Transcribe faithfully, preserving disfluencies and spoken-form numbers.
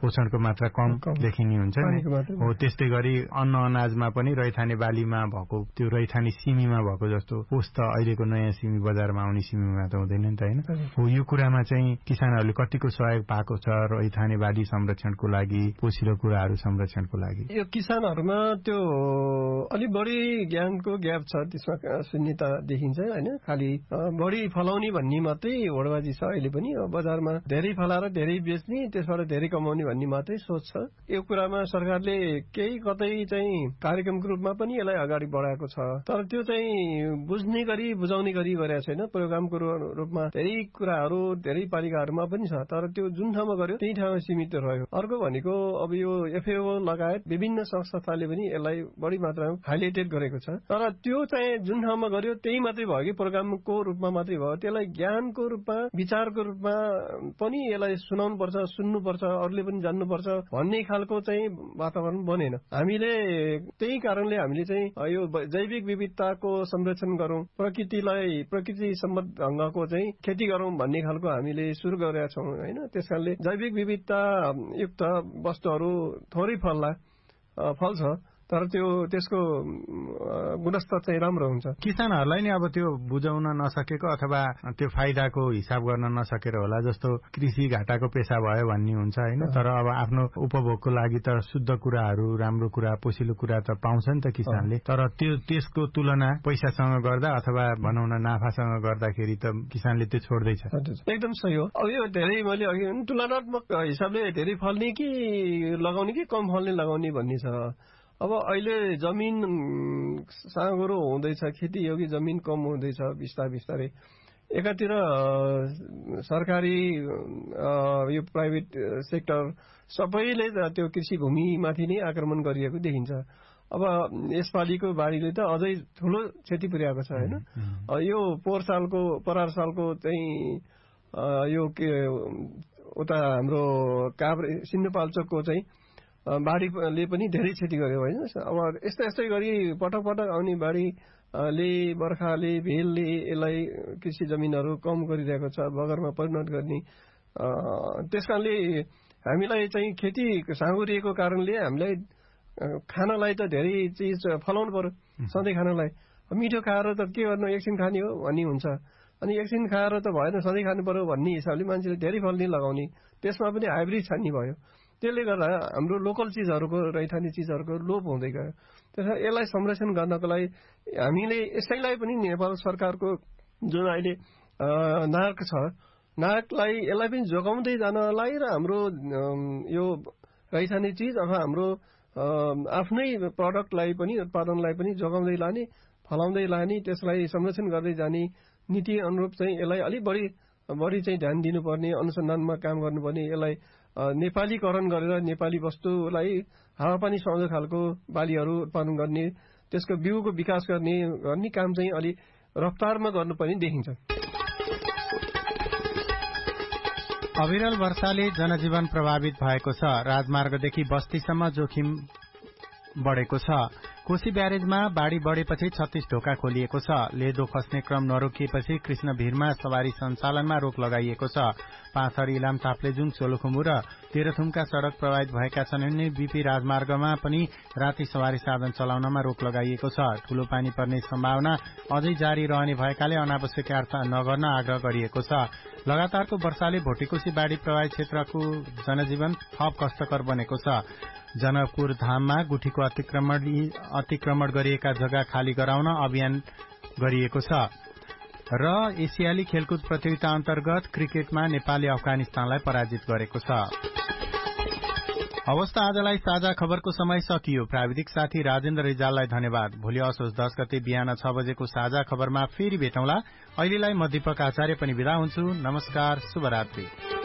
पोषणको मात्रा कम देखिने हुन्छ नि। हो त्यस्तै गरी अन्न अनाजमा पनि रैथाने बालीमा भएको त्यो रैथाने सिमीमा भएको जस्तो पोष त अहिलेको नयाँ सिमी बजारमा आउने सिमीमा त हुँदैन नि त हैन। हो यो कुरामा चाहिँ किसानहरूले कतिको सहयोग पाएको छ रैथाने बाली संरक्षणको लागि, पोषिलो कुराहरू संरक्षणको लागि? यो किसानहरूमा त्यो अलि बढी ज्ञानको ग्याप छ, त्यसमा शून्यता देखिन्छ हैन। खाली बढी फलाउने भन्ने मात्रै होडबाजी छ अहिले पनि। बजारमा धेरै फलाएर धेरै बेच्ने, त्यसबाट धेरै कमाउने भन्ने मात्रै सोच छ। यो कुरामा सरकारले केही कतै चाहिँ कार्यक्रमको रूपमा पनि यसलाई अगाडि बढाएको छ, तर त्यो चाहिँ बुझ्ने गरी बुझाउने गरी गरेको छैन। प्रोग्रामको रूपमा धेरै कुराहरू धेरै पालिकाहरूमा पनि छ, तर त्यो जुन ठाउँमा गर्यो त्यही ठाउँमा सीमित रह्यो। अर्को भनेको अब यो एफएओ लगायत विभिन्न संस्थाले पनि यसलाई बढी मात्रामा हाइलाइटेड गरेको छ, तर त्यो चाहिँ जुन ठाउँमा गर्यो त्यही मात्रै भयो कि प्रोग्रामको रूपमा मात्रै भयो। त्यसलाई ज्ञानको रूपमा, विचारको रूपमा पनि यसलाई सुनाउनु पर्छ, सुन्नुपर्छ, अरूले पनि जान्नुपर्छ भन्ने खालको चाहिँ वातावरण बनेन। हामीले त्यही कारणले हामीले चाहिँ यो जैविक विविधताको संरक्षण गरौं, प्रकृतिलाई प्रकृति सम्बद्ध ढंगको चाहिँ खेती गरौं भन्ने खालको हामीले सुरु गरेका छौं हैन। त्यसकारणले जैविक विविधता युक्त वस्तुहरू थोरै फल्ला फल्छ, तर त्यो त्यसको गुणस्तर चाहिँ राम्रो हुन्छ। किसानहरूलाई नि अब त्यो बुझाउन नसकेको अथवा त्यो फाइदाको हिसाब गर्न नसकेर होला, जस्तो कृषि घाटाको पेशा भयो भन्ने हुन्छ हैन। तर अब आफ्नो उपभोगको लागि त शुद्ध कुराहरू, राम्रो कुरा, पोषिलो कुरा त पाउँछ नि त किसानले। तर त्यो त्यसको तुलना पैसासँग गर्दा अथवा भनौँ न नाफासँग गर्दाखेरि त किसानले त्यो छोड्दैछ। एकदम सही हो। अब यो धेरै मैले अघि तुलनात्मक हिसाबले धेरै फल्ने कि लगाउने कि कम फल्ने लगाउने भन्ने छ। अब अहिले जमिन साँगुरो हुँदैछ, खेती योगी जमिन कम हुँदैछ बिस्तारै बिस्तारै। एकातिर सरकारी यो प्राइभेट सेक्टर सबैले त्यो कृषि भूमिमाथि नै आक्रमण गरिएको देखिन्छ। अब यसपालिको बाढीले त अझै ठूलो क्षति पुर्याएको छ हैन। यो पोहोर सालको परार सालको चाहिँ यो के उता हाम्रो काभ्रे सिन्धुपाल्चोकको चाहिँ बाढीले पनि धेरै क्षति गर्यो होइन। अब यस्तै यस्तै गरी पटक पटक आउने बाढीले, बर्खाले, भेलले यसलाई कृषि जमिनहरू कम गरिरहेको छ, बगरमा परिणत गर्ने। त्यसकारणले हामीलाई चाहिँ खेती साँगुरिएको कारणले हामीलाई खानलाई त धेरै चिज फलाउनु पर्यो सधैँ खानलाई। मिठो खाएर त के गर्नु, एकछिन खाने हो भन्ने हुन्छ, अनि एकछिन खाएर त भएन सधैँ खानु पर्यो भन्ने हिसाबले मान्छेले धेरै फल्ने लगाउने, त्यसमा पनि हाइब्रिड छान्ने भयो। त्यसले गर्दा हाम्रो लोकल चिजहरूको, रैथाने चिजहरूको लोप हुँदै गयो। त्यसैले यसलाई संरक्षण गर्नको लागि हामीले यसैलाई पनि नेपाल सरकारको जुन अहिले नाक छ, नाकलाई यसलाई पनि जोगाउँदै जानलाई र हाम्रो यो रैथाने चिज अथवा हाम्रो आफ्नै प्रडक्टलाई पनि, उत्पादनलाई पनि जोगाउँदै लाने, फलाउँदै लाने, त्यसलाई संरक्षण गर्दै जाने नीति अनुरूप चाहिँ यसलाई अलिक बढी बढी चाहिँ ध्यान दिनुपर्ने, अनुसन्धानमा काम गर्नुपर्ने, यसलाई नेपालीकरण गरेर नेपाली वस्तुलाई हावापानी सुहाउँदो खालको बालीहरू उत्पादन गर्ने, त्यसको बिउको विकास गर्ने गर्ने काम चाहिँ अलि रफ्तारमा गर्नुपर्ने देखिन्छ। अविरल वर्षाले जनजीवन प्रभावित भएको छ। राजमार्गदेखि बस्तीसम्म जोखिम बढ़ेको छ। कोशी ब्यारेजमा बाढ़ी बढ़ेपछि छत्तीस ढोका खोलिएको छ। लेदो खस्ने क्रम नरोकिएपछि कृष्णभिरमा सवारी सञ्चालनमा रोक लगाइएको छ। पाँचथर, इलाम, ताप्लेजुङ, सोलुखुम्बु र तेह्रथुमका सड़क प्रभावित भएका छन् भने बीपी राजमार्गमा पनि राति सवारी साधन चलाउनमा रोक लगाइएको छ। ठूलो पानी पर्ने सम्भावना अझै जारी रहने भएकाले अनावश्यक यात्रा नगर्न आग्रह गरिएको छ। लगातारको वर्षाले भोटेकोशी बाढ़ी प्रभावित क्षेत्रको जनजीवन थप कष्टकर बनेको छ। जनकपुर धाममा गुठीको अतिक्रमण अतिक्रमण गरिएका जग्गा खाली गराउन अभियान गरिएको छ। र एसियाली खेलकुद प्रतियोगिता अन्तर्गत क्रिकेटमा नेपालले अफगानिस्तानलाई पराजित गरेको छ। अवस्था आजलाई साझा खबरको समय सकियो। प्राविधिक साथी राजेन्द्र रिजाललाई धन्यवाद। भोलि असोज दस गते बिहान छ बजेको साझा खबरमा फेरि भेटौँला। अहिलेलाई म दीपक आचार्य पनि बिदा हुन्छु। नमस्कार, शुभरात्रि।